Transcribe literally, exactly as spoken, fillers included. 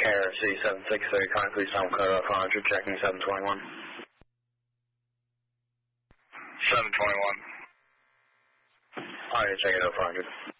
K R C seven six three, calling please down code up one hundred, checking seven twenty-one. seven twenty-one. Alright, check it out, four hundred.